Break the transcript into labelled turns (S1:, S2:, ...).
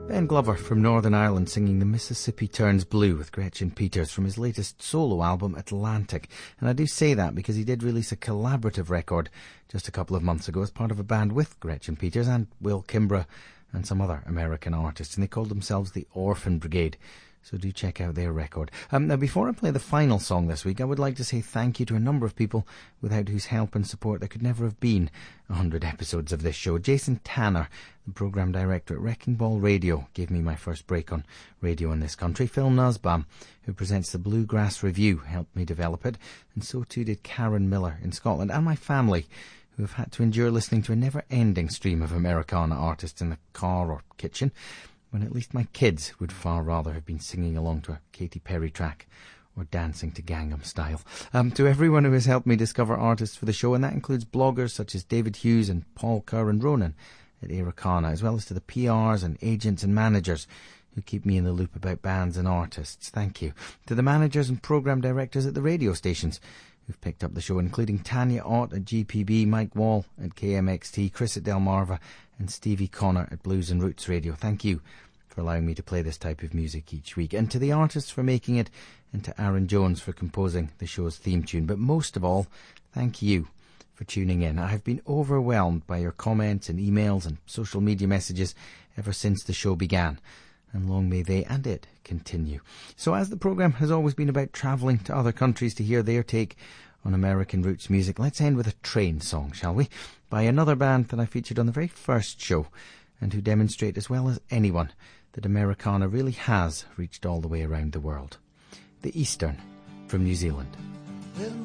S1: Ben Glover from Northern Ireland singing The Mississippi Turns Blue with Gretchen Peters from his latest solo album Atlantic. And I do say that because he did release a collaborative record just a couple of months ago as part of a band with Gretchen Peters and Will Kimbrough and some other American artists, and they called themselves the Orphan Brigade. So do check out their record. Now, before I play the final song this week, I would like to say thank you to a number of people without whose help and support there could never have been 100 episodes of this show. Jason Tanner, the programme director at Wrecking Ball Radio, gave me my first break on radio in this country. Phil Nussbaum, who presents the Bluegrass Review, helped me develop it, and so too did Karen Miller in Scotland, and my family, who have had to endure listening to a never-ending stream of Americana artists in the car or kitchen, when at least my kids would far rather have been singing along to a Katy Perry track or dancing to Gangnam Style. To everyone who has helped me discover artists for the show, and that includes bloggers such as David Hughes and Paul Kerr and Ronan at Americana, as well as to the PRs and agents and managers who keep me in the loop about bands and artists. Thank you. To the managers and programme directors at the radio stations who've picked up the show, including Tanya Ott at GPB, Mike Wall at KMXT, Chris at Delmarva, and Stevie Connor at Blues and Roots Radio. Thank you for allowing me to play this type of music each week, and to the artists for making it, and to Aaron Jones for composing the show's theme tune. But most of all, thank you for tuning in. I've been overwhelmed by your comments and emails and social media messages ever since the show began, and long may they and it continue. So as the programme has always been about travelling to other countries to hear their take on American roots music, let's end with a train song, shall we? By another band that I featured on the very first show, and who demonstrate as well as anyone that Americana really has reached all the way around the world. The Eastern from New Zealand.